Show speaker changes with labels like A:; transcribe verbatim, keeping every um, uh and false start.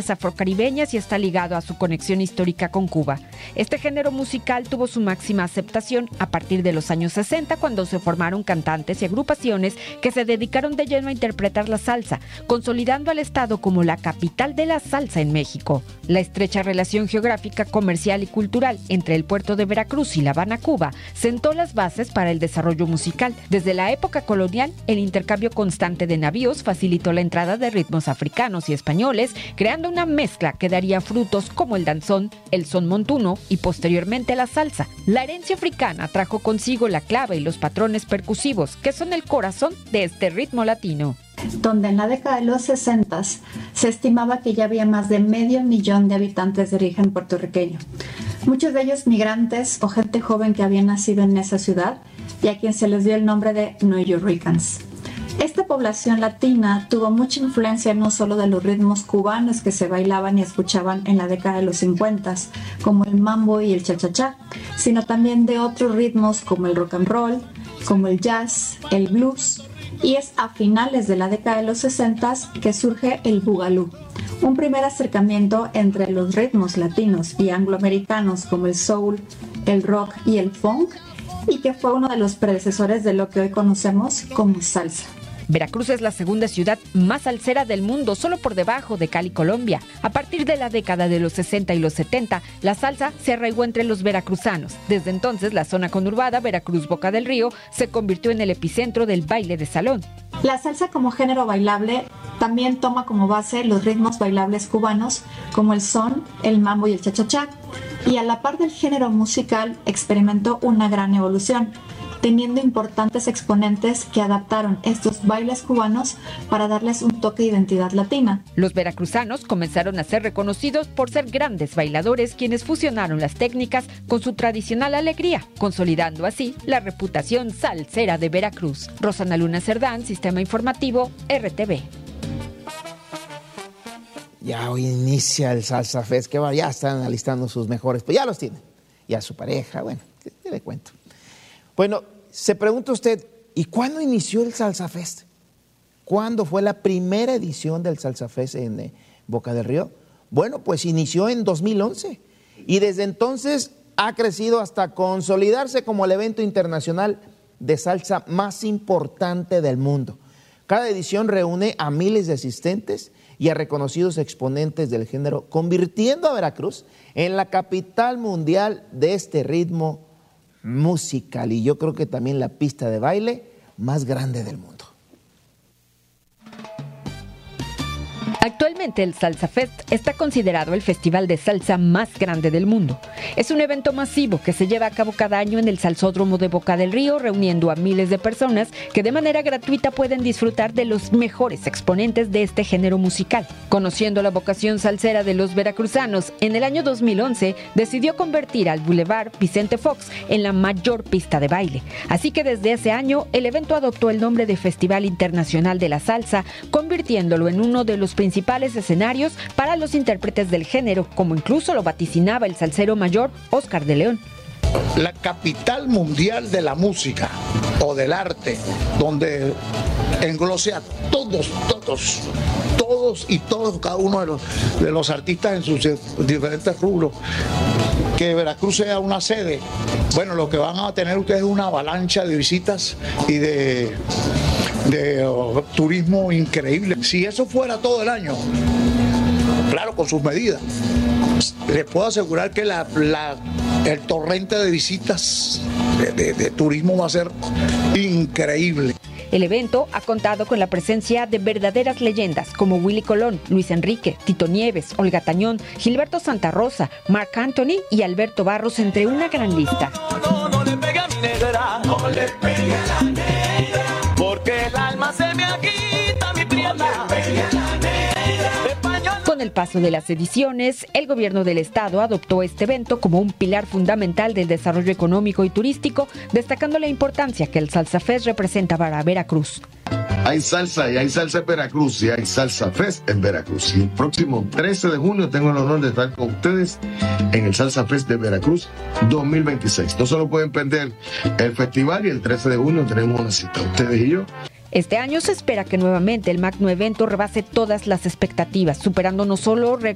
A: raíces afrocaribeñas y está ligado a su conexión histórica con Cuba. Este género musical tuvo su máxima aceptación a partir de los años sesenta, cuando se formaron cantantes y agrupaciones que se dedicaron de lleno a interpretar la salsa, consolidando al estado como la capital de la salsa en México. La estrecha relación geográfica, comercial y cultural entre el puerto de Veracruz y La Habana, Cuba, sentó las bases para el desarrollo musical. Desde la época colonial, el intercambio constante de navíos facilitó la entrada de ritmos africanos y españoles, creando una mezcla que daría frutos como el danzón, el son montuno y posteriormente la salsa. La herencia africana trajo consigo la clave y los patrones percusivos, que son el corazón de este ritmo latino.
B: Donde en la década de los sesenta se estimaba que ya había más de medio millón de habitantes de origen puertorriqueño. Muchos de ellos migrantes o gente joven que había nacido en esa ciudad y a quien se les dio el nombre de Nuyorican. Esta población latina tuvo mucha influencia no solo de los ritmos cubanos que se bailaban y escuchaban en la década de los cincuenta, como el mambo y el cha-cha-cha, sino también de otros ritmos como el rock and roll, como el jazz, el blues, y es a finales de la década de los sesenta que surge el boogaloo, un primer acercamiento entre los ritmos latinos y angloamericanos como el soul, el rock y el funk, y que fue uno de los predecesores de lo que hoy conocemos como salsa.
A: Veracruz es la segunda ciudad más salsera del mundo, solo por debajo de Cali, Colombia. A partir de la década de los sesenta y los setenta, la salsa se arraigó entre los veracruzanos. Desde entonces, la zona conurbada Veracruz-Boca del Río se convirtió en el epicentro del baile de salón.
B: La salsa como género bailable también toma como base los ritmos bailables cubanos como el son, el mambo y el cha-cha-cha, y a la par del género musical experimentó una gran evolución, teniendo importantes exponentes que adaptaron estos bailes cubanos para darles un toque de identidad latina.
A: Los veracruzanos comenzaron a ser reconocidos por ser grandes bailadores, quienes fusionaron las técnicas con su tradicional alegría, consolidando así la reputación salsera de Veracruz. Rosana Luna Cerdán, Sistema Informativo, R T V.
C: Ya hoy inicia el Salsa Fest, que va, ya están alistando sus mejores, pues ya los tienen. Y a su pareja, bueno, ¿qué, qué le cuento? Bueno, se pregunta usted, ¿y cuándo inició el Salsa Fest? ¿Cuándo fue la primera edición del Salsa Fest en eh, Boca del Río? Bueno, pues inició en dos mil once y desde entonces ha crecido hasta consolidarse como el evento internacional de salsa más importante del mundo. Cada edición reúne a miles de asistentes y a reconocidos exponentes del género, convirtiendo a Veracruz en la capital mundial de este ritmo musical, y yo creo que también la pista de baile más grande del mundo.
A: Actualmente el Salsa Fest está considerado el festival de salsa más grande del mundo. Es un evento masivo que se lleva a cabo cada año en el Salsódromo de Boca del Río, reuniendo a miles de personas que de manera gratuita pueden disfrutar de los mejores exponentes de este género musical. Conociendo la vocación salsera de los veracruzanos, en el año dos mil once decidió convertir al Boulevard Vicente Fox en la mayor pista de baile. Así que desde ese año el evento adoptó el nombre de Festival Internacional de la Salsa, convirtiéndolo en uno de los principales escenarios para los intérpretes del género, como incluso lo vaticinaba el salsero mayor Oscar de León.
D: La capital mundial de la música o del arte, donde englose a todos, todos, todos y todos, cada uno de los, de los artistas en sus diferentes rubros. Que Veracruz sea una sede. Bueno, lo que van a tener ustedes es una avalancha de visitas y de, de uh, turismo increíble. Si eso fuera todo el año, claro, con sus medidas, les puedo asegurar que la, la, el torrente de visitas de, de, de turismo va a ser increíble.
A: El evento ha contado con la presencia de verdaderas leyendas como Willy Colón, Luis Enrique, Tito Nieves, Olga Tañón, Gilberto Santa Rosa, Marc Anthony y Alberto Barros, entre una gran lista.
E: No, no le pegue a mi negra, no le pegue a la negra, porque el alma se me agita, mi prieta. No le pegue a la negra.
A: Con el paso de las ediciones, el gobierno del estado adoptó este evento como un pilar fundamental del desarrollo económico y turístico, destacando la importancia que el Salsa Fest representa para Veracruz.
F: Hay salsa y hay salsa en Veracruz y hay Salsa Fest en Veracruz. Y el próximo trece de junio tengo el honor de estar con ustedes en el Salsa Fest de Veracruz dos mil veintiséis. No solo pueden perder el festival, y el trece de junio tenemos una cita, ustedes y yo.
A: Este año se espera que nuevamente el magno evento rebase todas las expectativas, superando no solo